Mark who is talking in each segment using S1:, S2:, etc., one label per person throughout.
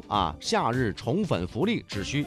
S1: 夏日宠粉福利只需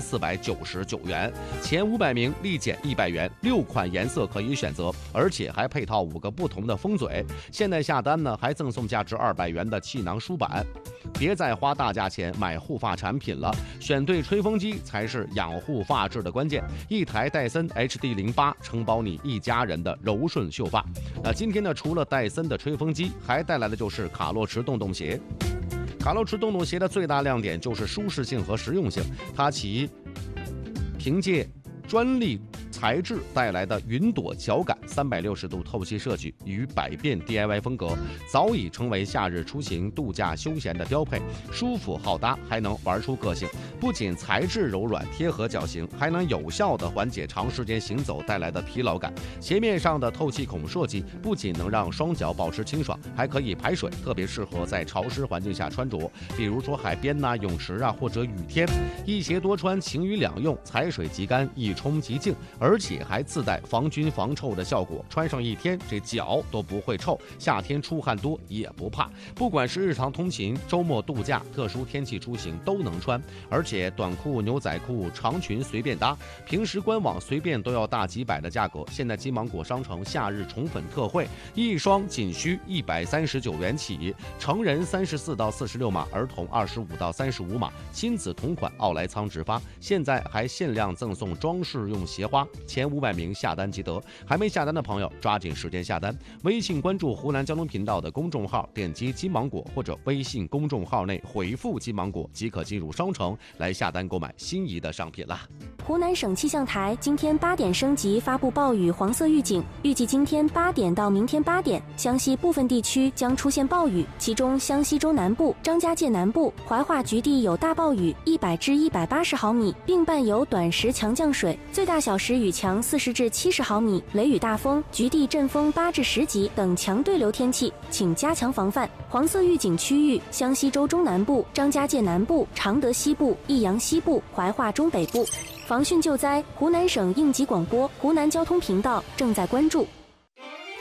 S1: 1499元，前500名立减100元，6款颜色可以选择，而且还配套5个不同的风嘴。现在下单呢，还赠送价值200元的气囊书板。别再花大价钱买护发产品了，选对吹风机才是养护发质的关键。一台戴森 HD08 承包你一家人的柔顺秀发。今天呢，除了戴森的吹风机，还带来的就是卡洛驰洞洞鞋。卡洛驰洞洞鞋的最大亮点就是舒适性和实用性，它凭借专利材质带来的云朵脚感，360度透气设计与百变 DIY 风格，早已成为夏日出行度假休闲的标配，舒服好搭，还能玩出个性。不仅材质柔软贴合脚型，还能有效地缓解长时间行走带来的疲劳感。鞋面上的透气孔设计不仅能让双脚保持清爽，还可以排水，特别适合在潮湿环境下穿着，比如说海边泳池或者雨天。一鞋多穿，晴雨两用，踩水即干，一冲即净，而且还自带防菌防臭的效果，穿上一天这脚都不会臭，夏天出汗多也不怕。不管是日常通勤、周末度假、特殊天气出行都能穿，而且短裤、牛仔裤、长裙随便搭，平时官网随便都要大几百的价格。现在金芒果商城夏日宠粉特惠，一双仅需139元起，成人34到46码，儿童25到35码，亲子同款奥莱仓直发。现在还限量赠送装饰用鞋花，前500名下单即得。还没下单的朋友抓紧时间下单，微信关注湖南交通频道的公众号，点击金芒果，或者微信公众号内回复金芒果即可进入商城来下单购买心仪的商品啦。
S2: 湖南省气象台今天8点升级发布暴雨黄色预警，预计今天8点到明天8点，湘西部分地区将出现暴雨，其中湘西州南部、张家界南部、怀化局地有大暴雨100至180毫米，并伴有短时强降水，最大小时雨强40至70毫米，雷雨大风，局地阵风8至10级等强对流天气，请加强防范。黄色预警区域：湘西州中南部、张家界南部、常德西部、益阳西部、怀化中北部。防汛救灾，湖南省应急广播、湖南交通频道正在关注。